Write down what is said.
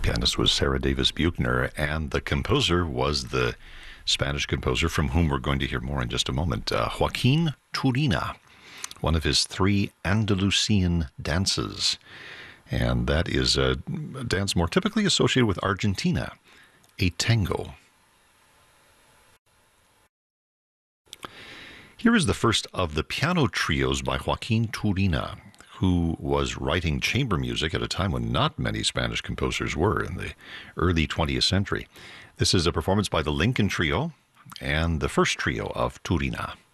Pianist was Sarah Davis Buchner, and the composer was the Spanish composer from whom we're going to hear more in just a moment, Joaquin Turina, one of his 3 Andalusian dances. And that is a dance more typically associated with Argentina, a tango. Here is the first of the piano trios by Joaquin Turina, who was writing chamber music at a time when not many Spanish composers were in the early 20th century. This is a performance by the Lincoln Trio and the first trio of Turina.